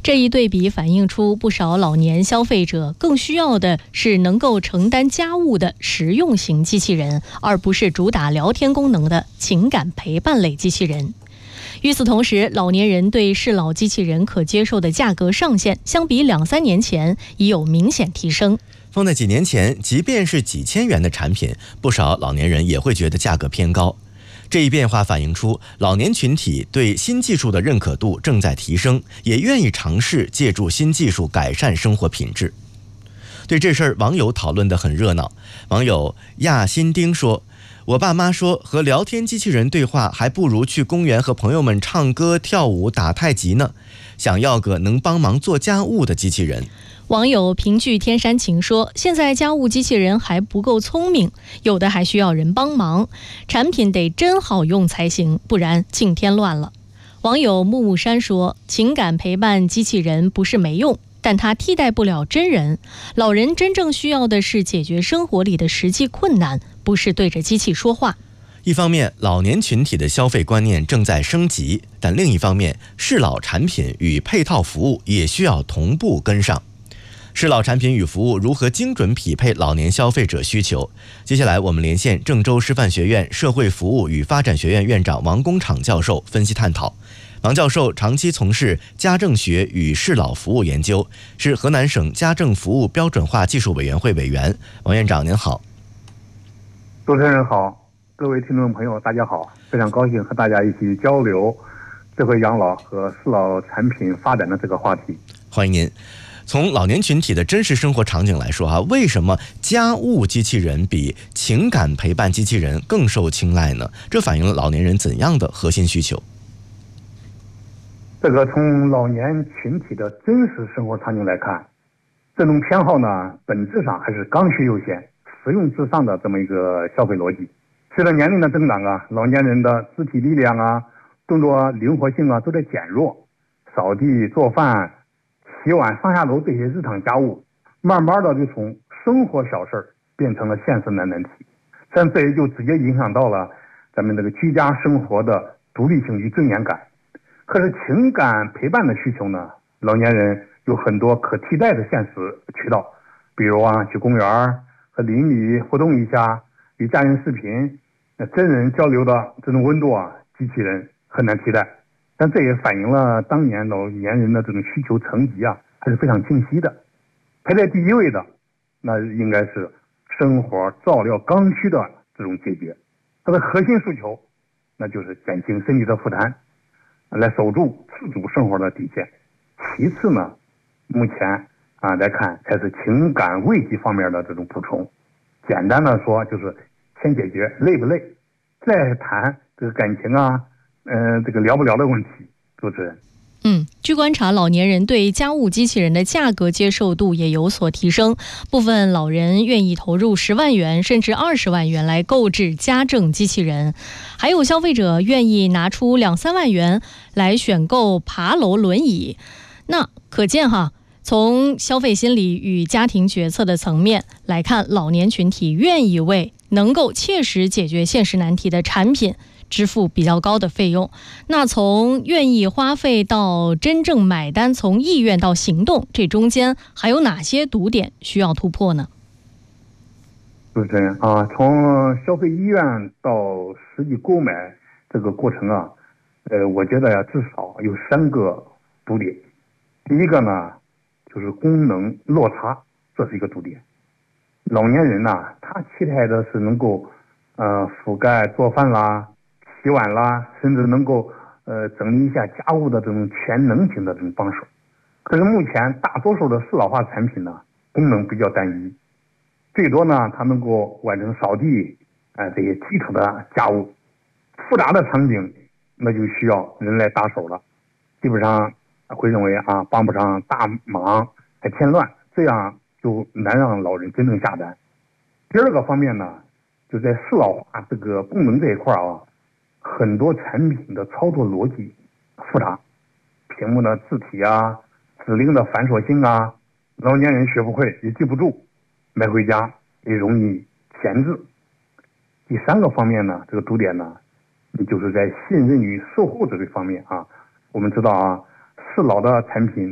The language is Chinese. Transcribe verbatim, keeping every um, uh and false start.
这一对比反映出不少老年消费者更需要的是能够承担家务的实用型机器人，而不是主打聊天功能的情感陪伴类机器人。与此同时，老年人对适老机器人可接受的价格上限，相比两三年前已有明显提升。 放在几年前，即便是几千元的产品，不少老年人也会觉得价格偏高。这一变化反映出老年群体对新技术的认可度正在提升，也愿意尝试借助新技术改善生活品质。对这事儿，网友讨论得很热闹。网友亚新丁说，我爸妈说和聊天机器人对话还不如去公园和朋友们唱歌跳舞打太极呢，想要个能帮忙做家务的机器人。 网友平剧天山晴说，现在家务机器人还不够聪明，有的还需要人帮忙，产品得真好用才行，不然尽添乱了。网友木木山说，情感陪伴机器人不是没用，但它替代不了真人，老人真正需要的是解决生活里的实际困难，不是对着机器说话。 一方面，老年群体的消费观念正在升级，但另一方面，适老产品与配套服务也需要同步跟上。适老产品与服务如何精准匹配老年消费者需求？接下来我们连线郑州师范学院社会服务与发展学院院长王工厂教授分析探讨。王教授长期从事家政学与适老服务研究，是河南省家政服务标准化技术委员会委员。王院长您好。 主持人好，各位听众朋友大家好，非常高兴和大家一起交流智慧养老和适老产品发展的这个话题。 欢迎您。从老年群体的真实生活场景来说，为什么家务机器人比情感陪伴机器人更受青睐呢？这反映了老年人怎样的核心需求？ 这个从老年群体的真实生活场景来看，这种偏好呢，本质上还是刚需优先、实用至上的这么一个消费逻辑。随着年龄的增长啊，老年人的肢体力量啊、动作灵活性啊都在减弱，扫地、做饭、洗碗、上下楼这些日常家务，慢慢的就从生活小事变成了现实难难题，但这也就直接影响到了咱们这个居家生活的独立性与尊严感。可是情感陪伴的需求呢，老年人有很多可替代的现实渠道，比如啊，去公园和邻里互动一下，与家人视频，真人交流的这种温度啊，机器人很难替代。但这也反映了当年老年人的这种需求层级啊，还是非常清晰的。排在第一位的，那应该是生活照料刚需的这种解决。它的核心诉求，那就是减轻身体的负担，来守住自主生活的底线。其次呢，目前啊来看，才是情感慰藉方面的这种补充。简单的说，就是先解决累不累，再谈这个感情啊。嗯、呃，这个聊不聊的问题，主持人。 嗯，据观察，老年人对家务机器人的价格接受度也有所提升，部分老人愿意投入十万元甚至二十万元来购置家政机器人，还有消费者愿意拿出两三万元来选购爬楼轮椅。那可见哈，从消费心理与家庭决策的层面来看，老年群体愿意为能够切实解决现实难题的产品支付比较高的费用。那从愿意花费到真正买单，从意愿到行动，这中间还有哪些堵点需要突破呢？ 主持人啊，从消费意愿到实际购买这个过程啊，呃，我觉得呀，至少有三个堵点。第一个呢，就是功能落差，这是一个堵点。老年人呐、啊，他期待的是能够呃覆盖做饭啦、洗碗啦，甚至能够呃整理一下家务的这种全能型的这种帮手。可是目前大多数的适老化产品呢，功能比较单一，最多呢它能够完成扫地啊、呃、这些基础的家务，复杂的场景那就需要人来打手了，基本上会认为啊帮不上大忙还添乱，这样就难让老人真正下单。第二个方面呢，就在适老化这个功能这一块啊，很多产品的操作逻辑复杂，屏幕的字体啊、指令的繁琐性啊，老年人学不会也记不住，买回家也容易闲置。第三个方面呢，这个堵点呢，就是在信任与售后这个方面啊，我们知道啊，适老的产品